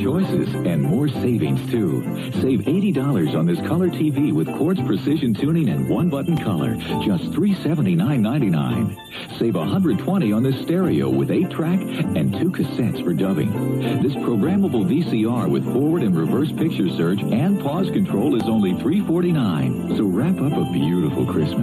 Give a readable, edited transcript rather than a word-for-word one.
choices and more savings, too. Save $80 on this color TV with Quartz Precision Tuning and one-button color. Just $379.99. Save $120 on this stereo with 8-track and 2 cassettes for dubbing. This programmable VCR with forward and reverse picture search and pause control is only $349. So wrap up a beautiful Christmas